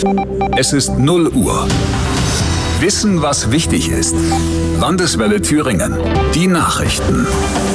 Es ist 0 Uhr. Wissen, was wichtig ist. Landeswelle Thüringen. Die Nachrichten.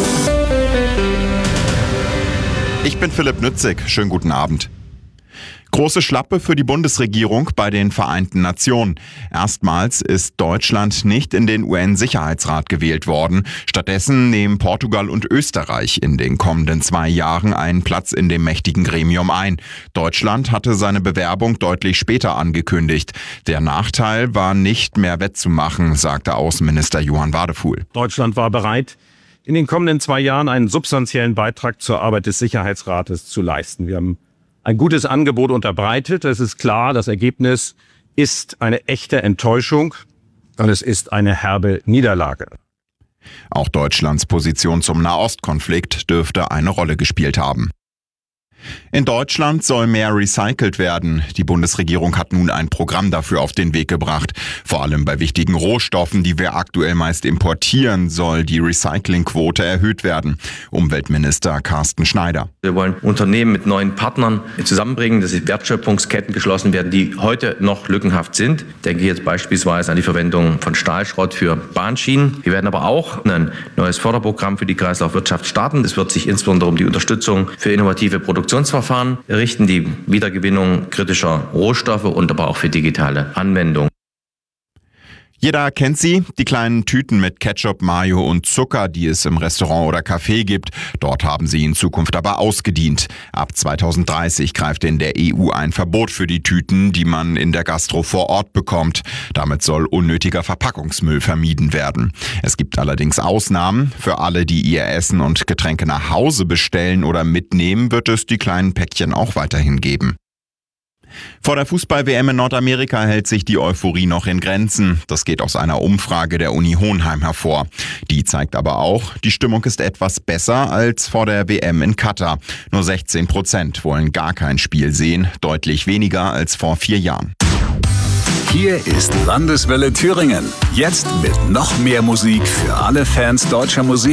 Ich bin Philipp Nützig. Schönen guten Abend. Große Schlappe für die Bundesregierung bei den Vereinten Nationen. Erstmals ist Deutschland nicht in den UN-Sicherheitsrat gewählt worden. Stattdessen nehmen Portugal und Österreich in den kommenden 2 Jahren einen Platz in dem mächtigen Gremium ein. Deutschland hatte seine Bewerbung deutlich später angekündigt. Der Nachteil war nicht mehr wettzumachen, sagte Außenminister Johann Wadefuhl. Deutschland war bereit, in den kommenden 2 Jahren einen substanziellen Beitrag zur Arbeit des Sicherheitsrates zu leisten. Wir haben ein gutes Angebot unterbreitet. Es ist klar, das Ergebnis ist eine echte Enttäuschung und es ist eine herbe Niederlage. Auch Deutschlands Position zum Nahostkonflikt dürfte eine Rolle gespielt haben. In Deutschland soll mehr recycelt werden. Die Bundesregierung hat nun ein Programm dafür auf den Weg gebracht. Vor allem bei wichtigen Rohstoffen, die wir aktuell meist importieren, soll die Recyclingquote erhöht werden. Umweltminister Carsten Schneider. Wir wollen Unternehmen mit neuen Partnern zusammenbringen, dass Wertschöpfungsketten geschlossen werden, die heute noch lückenhaft sind. Ich denke jetzt beispielsweise an die Verwendung von Stahlschrott für Bahnschienen. Wir werden aber auch ein neues Förderprogramm für die Kreislaufwirtschaft starten. Es wird sich insbesondere um die Unterstützung für innovative Produktionsverfahren richten, die Wiedergewinnung kritischer Rohstoffe und aber auch für digitale Anwendungen. Jeder kennt sie, die kleinen Tüten mit Ketchup, Mayo und Zucker, die es im Restaurant oder Café gibt. Dort haben sie in Zukunft aber ausgedient. Ab 2030 greift in der EU ein Verbot für die Tüten, die man in der Gastro vor Ort bekommt. Damit soll unnötiger Verpackungsmüll vermieden werden. Es gibt allerdings Ausnahmen. Für alle, die ihr Essen und Getränke nach Hause bestellen oder mitnehmen, wird es die kleinen Päckchen auch weiterhin geben. Vor der Fußball-WM in Nordamerika hält sich die Euphorie noch in Grenzen. Das geht aus einer Umfrage der Uni Hohenheim hervor. Die zeigt aber auch, die Stimmung ist etwas besser als vor der WM in Katar. Nur 16% wollen gar kein Spiel sehen, deutlich weniger als vor 4 Jahren. Hier ist Landeswelle Thüringen. Jetzt mit noch mehr Musik für alle Fans deutscher Musik.